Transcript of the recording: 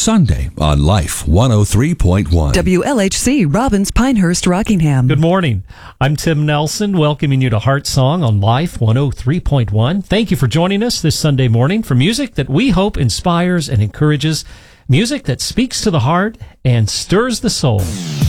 Sunday on Life 103.1. WLHC, Robbins, Pinehurst, Rockingham. Good morning. I'm Tim Nelson, welcoming you to Heart Song on Life 103.1. Thank you for joining us this Sunday morning for music that we hope inspires and encourages, music that speaks to the heart and stirs the soul.